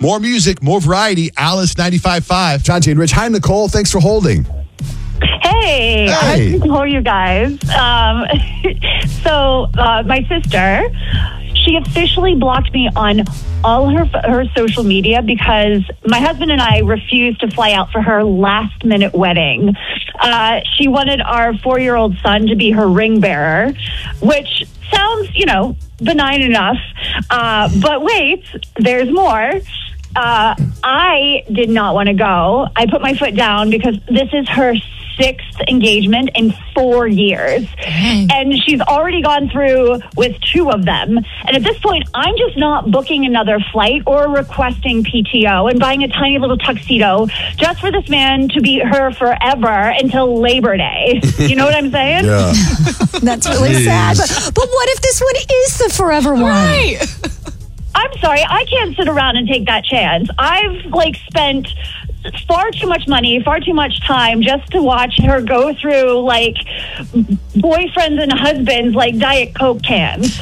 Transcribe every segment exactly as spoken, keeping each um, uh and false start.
More music, more variety. Alice ninety-five point five. Shanti and Rich. Hi, Nicole. Thanks for holding. Hey, Hey. how are you guys? Um, so, uh, my sister, she officially blocked me on all her her social media because my husband and I refused to fly out for her last minute wedding. Uh, she wanted our four-year-old son to be her ring bearer, which sounds, you know, benign enough. Uh, but wait, there's more. Uh, I did not want to go. I put my foot down because this is her sixth engagement in four years. Dang. And she's already gone through with two of them. And at this point, I'm just not booking another flight or requesting P T O and buying a tiny little tuxedo just for this man to be her forever until Labor Day. You know what I'm saying? Yeah. That's really Jeez. sad. But, but what if this one is the forever one? Right. I'm sorry, I can't sit around and take that chance. I've like spent far too much money, far too much time just to watch her go through like boyfriends and husbands like Diet Coke cans.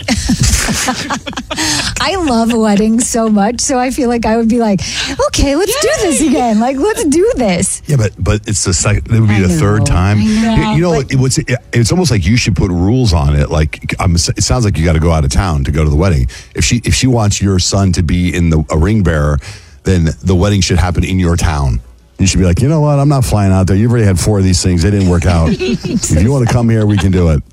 I love weddings so much, so I feel like I would be like, okay, let's do this again. Like, let's do this. Yeah, but but it's the second. It would be I the know, third time. I know, you, you know, but- it, what's it, it's almost like you should put rules on it. Like, I'm, it sounds like you got to go out of town to go to the wedding. If she if she wants your son to be in the a ring bearer, then the wedding should happen in your town. You should be like, you know what? I'm not flying out there. You've already had four of these things. They didn't work out. If you want to come here, we can do it.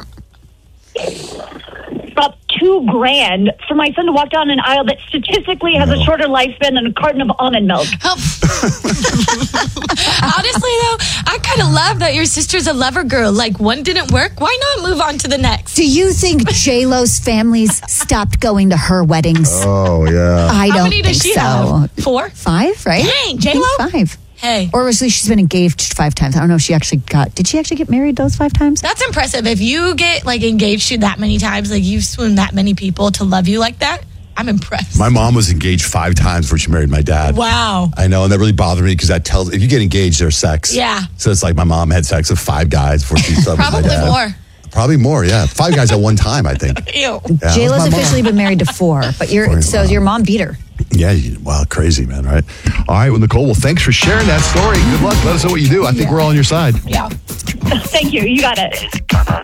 About two grand for my son to walk down an aisle that statistically has No. a shorter lifespan than a carton of almond milk. Help. Honestly, though, I kind of love that your sister's a lover girl. Like, one didn't work. Why not move on to the next? Do you think J-Lo's families stopped going to her weddings? Oh yeah. I How don't many does think she so. have? Four? Five, right? Dang, I think J-Lo? Five. Hey. Or was she's been engaged five times? I don't know if she actually got. Did she actually get married those five times? That's impressive. If you get, like, engaged to that many times, like, you've swooned that many people to love you like that, I'm impressed. My mom was engaged five times before she married my dad. Wow. I know, and that really bothered me because that tells if you get engaged, there's sex. Yeah. So it's like my mom had sex with five guys before she slept with my Probably dad. more. Probably more, yeah. Five guys at one time, I think. Ew. Yeah, that was J-Lo's my mom. officially been married to four, but you're Four, so wow. your mom beat her. Yeah, you- wow, crazy, man, right? All right, well, Nicole, well, thanks for sharing that story. Good luck. Let us know what you do. I think we're all on your side. Yeah. Thank you. You got it.